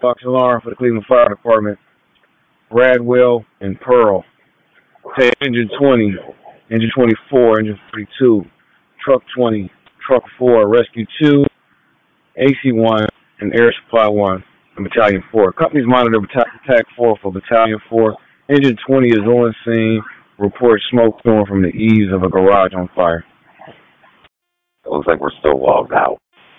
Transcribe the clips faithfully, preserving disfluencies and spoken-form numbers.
Box alarm for the Cleveland Fire Department. Bradwell and Pearl. Okay, engine twenty, engine twenty-four, engine forty-two, truck twenty, truck four, rescue two, A C one, and air supply one, and battalion four. Companies monitor attack four for battalion four. Engine twenty is on scene. Reports smoke coming from the eaves of a garage on fire. It looks like we're still logged out.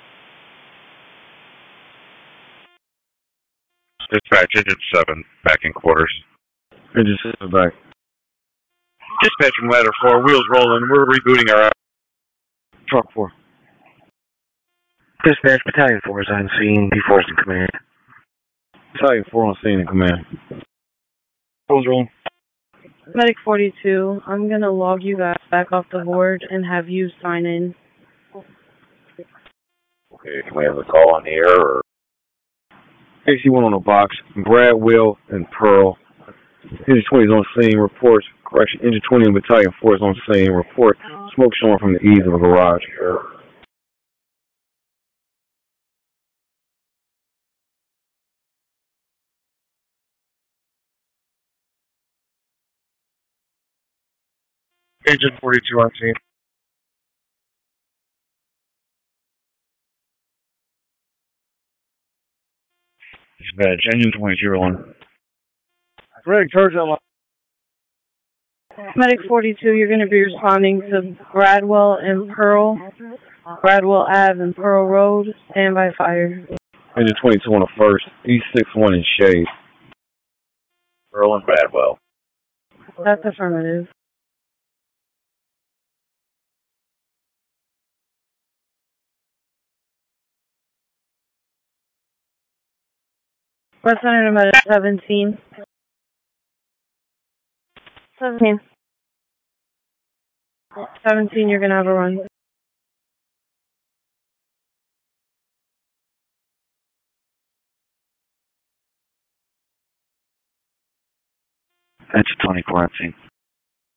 Dispatch, engine seven, back in quarters. Engine seven back. Dispatching ladder four, wheels rolling. We're rebooting our truck four. Dispatch, battalion four is on scene. B four is in command. Battalion four on scene in command. Wheels rolling. Medic forty-two, I'm gonna log you guys back off the board and have you sign in. Okay, can we have the call on the air or? A C one on the box. Bradwell and Pearl. Engine twenty is on scene. Reports. Correction. Engine twenty and battalion four is on scene. Report. Smoke showing from the eaves of a garage. Engine forty-two on scene. Dispatch, engine twenty-two on. Greg, charge that line. Medic forty-two, you're gonna be responding to Bradwell and Pearl. Bradwell Ave and Pearl Road. Stand by fire. Engine twenty-two on the first. E six one in shade. Pearl and Bradwell. That's affirmative. Representative Medic seventeen. seventeen. seventeen, you're gonna have a run. Engine twenty-four on scene.